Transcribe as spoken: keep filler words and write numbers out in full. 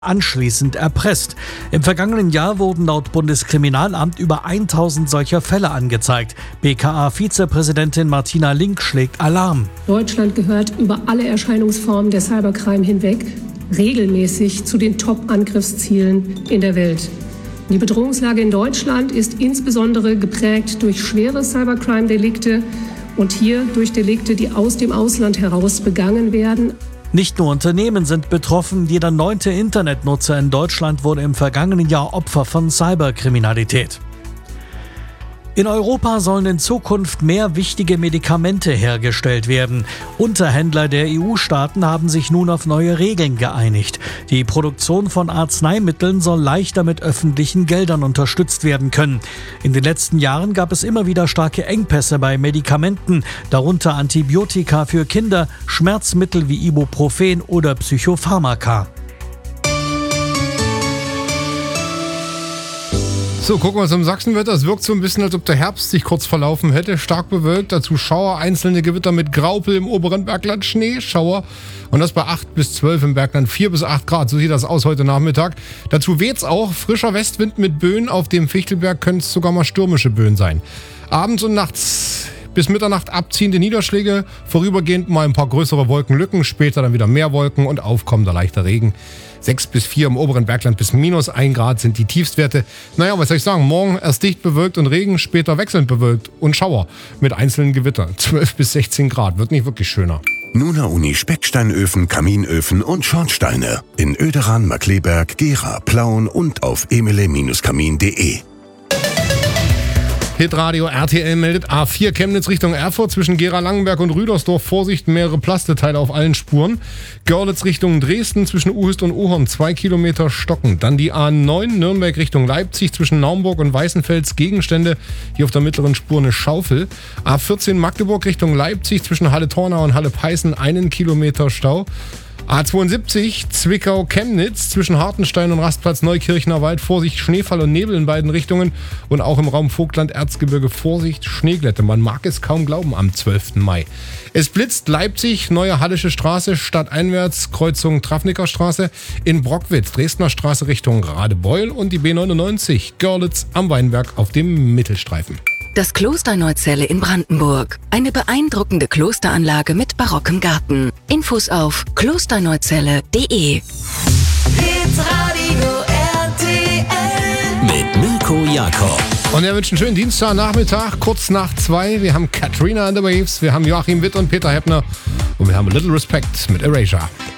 anschließend erpresst. Im vergangenen Jahr wurden laut Bundeskriminalamt über tausend solcher Fälle angezeigt. B K A-Vizepräsidentin Martina Link schlägt Alarm. Deutschland gehört über alle Erscheinungsformen der Cybercrime hinweg regelmäßig zu den Top-Angriffszielen in der Welt. Die Bedrohungslage in Deutschland ist insbesondere geprägt durch schwere Cybercrime-Delikte und hier durch Delikte, die aus dem Ausland heraus begangen werden. Nicht nur Unternehmen sind betroffen, jeder neunte Internetnutzer in Deutschland wurde im vergangenen Jahr Opfer von Cyberkriminalität. In Europa sollen in Zukunft mehr wichtige Medikamente hergestellt werden. Unterhändler der E U-Staaten haben sich nun auf neue Regeln geeinigt. Die Produktion von Arzneimitteln soll leichter mit öffentlichen Geldern unterstützt werden können. In den letzten Jahren gab es immer wieder starke Engpässe bei Medikamenten, darunter Antibiotika für Kinder, Schmerzmittel wie Ibuprofen oder Psychopharmaka. So, gucken wir uns im Sachsenwetter. Es wirkt so ein bisschen, als ob der Herbst sich kurz verlaufen hätte. Stark bewölkt, dazu Schauer, einzelne Gewitter mit Graupel im oberen Bergland, Schneeschauer. Und das bei acht bis zwölf im Bergland, vier bis acht Grad. So sieht das aus heute Nachmittag. Dazu weht's auch. Frischer Westwind mit Böen. Auf dem Fichtelberg können es sogar mal stürmische Böen sein. Abends und nachts bis Mitternacht abziehende Niederschläge. Vorübergehend mal ein paar größere Wolkenlücken. Später dann wieder mehr Wolken und aufkommender leichter Regen. sechs bis vier im oberen Bergland bis minus ein Grad sind die Tiefstwerte. Naja, was soll ich sagen? Morgen erst dicht bewölkt und Regen, später wechselnd bewölkt und Schauer mit einzelnen Gewittern. zwölf bis sechzehn Grad, wird nicht wirklich schöner. Nuna Uni Specksteinöfen, Kaminöfen und Schornsteine. In Oederan, Markleberg, Gera, Plauen und auf emile Kamin punkt de. Hitradio R T L meldet A vier Chemnitz Richtung Erfurt zwischen Gera-Langenberg und Rüdersdorf. Vorsicht, mehrere Plasteteile auf allen Spuren. Görlitz Richtung Dresden zwischen Uhist und Uhorn, zwei Kilometer stocken. Dann die A neun Nürnberg Richtung Leipzig zwischen Naumburg und Weißenfels. Gegenstände, hier auf der mittleren Spur eine Schaufel. A vierzehn Magdeburg Richtung Leipzig zwischen Halle-Tornau und Halle-Peißen, einen Kilometer Stau. A zweiundsiebzig Zwickau-Chemnitz zwischen Hartenstein und Rastplatz Neukirchner Wald. Vorsicht, Schneefall und Nebel in beiden Richtungen. Und auch im Raum Vogtland-Erzgebirge Vorsicht, Schneeglätte. Man mag es kaum glauben am zwölften Mai. Es blitzt Leipzig, Neue Hallische Straße, stadteinwärts, Kreuzung Trafnicker Straße. In Brockwitz, Dresdner Straße Richtung Radebeul und die B neunundneunzig, Görlitz am Weinberg auf dem Mittelstreifen. Das Kloster Neuzelle in Brandenburg. Eine beeindruckende Klosteranlage mit barockem Garten. Infos auf klosterneuzelle punkt de. Hitradio R T L mit Mirko Jakob. Und er wünscht einen schönen Dienstagnachmittag, kurz nach zwei. Wir haben Katrina and the Waves, wir haben Joachim Witt und Peter Heppner und wir haben A Little Respect mit Erasure.